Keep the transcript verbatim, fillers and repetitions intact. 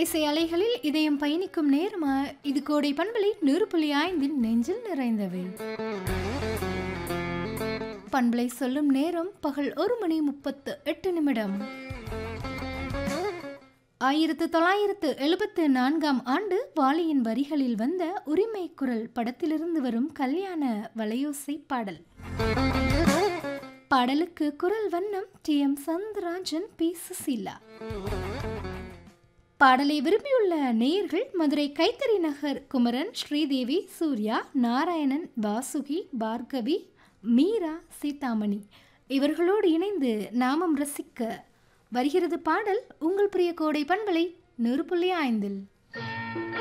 இசை அலைகளில் இதயம் பயணிக்கும் நேரமா இது கோடை பண்பலை நூறு புள்ளி ஐந்தின் நெஞ்சில் நிறைந்தவை. பண்பலை சொல்லும் நேரம் பகல் ஒரு மணி முப்பத்து எட்டு நிமிடம். ஆயிரத்து தொள்ளாயிரத்து எழுபத்து நான்காம் ஆண்டு வாலியின் வரிகளில் வந்த உரிமை குரல் படத்திலிருந்து வரும் கல்யாண வலையோசை பாடல். பாடலுக்கு குரல் வண்ணம் D M Soundararajan, B Susheela. பாடலை விரும்பியுள்ள நேயர்கள் மதுரை கைத்தறி நகர் குமரன், ஸ்ரீதேவி, சூர்யா, நாராயணன், வாசுகி, பார்கவி, மீரா, சீதாமணி இவர்களோடு இணைந்து நாமம் ரசிக்க வருகிறது பாடல் உங்கள் பிரிய கோடை பண்பலை நூறு புள்ளி ஐந்தில்.